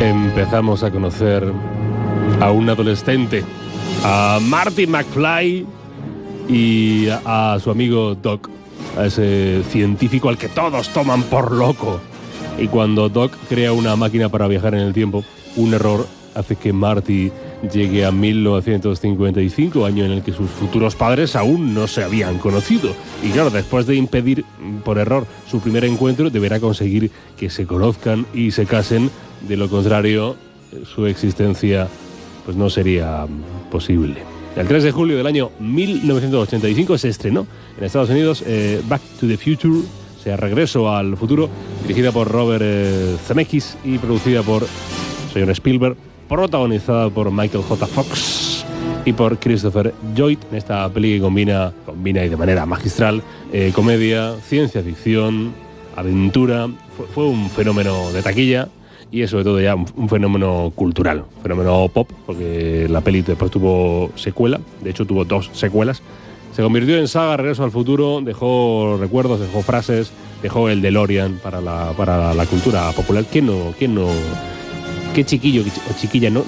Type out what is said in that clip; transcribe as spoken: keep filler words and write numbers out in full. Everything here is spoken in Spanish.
Empezamos a conocer a un adolescente, a Marty McFly y a, a su amigo Doc, a ese científico al que todos toman por loco. Y cuando Doc crea una máquina para viajar en el tiempo, un error hace que Marty llegue a mil novecientos cincuenta y cinco, año en el que sus futuros padres aún no se habían conocido. Y claro, después de impedir por error su primer encuentro, deberá conseguir que se conozcan y se casen. De lo contrario, su existencia pues no sería posible. El tres de julio del año mil novecientos ochenta y cinco se estrenó en Estados Unidos eh, Back to the Future, o sea, Regreso al Futuro, dirigida por Robert eh, Zemeckis y producida por señor Spielberg, protagonizada por Michael J. Fox y por Christopher Lloyd. En esta peli que combina, combina y de manera magistral eh, comedia, ciencia ficción, aventura. Fue, fue un fenómeno de taquilla y es sobre todo ya un, un fenómeno cultural, un fenómeno pop, porque la peli después tuvo secuela, de hecho tuvo dos secuelas. Se convirtió en saga Regreso al Futuro, dejó recuerdos, dejó frases, dejó el DeLorean para la, para la cultura popular. ¿Quién no, quién no, qué chiquillo o chiquilla no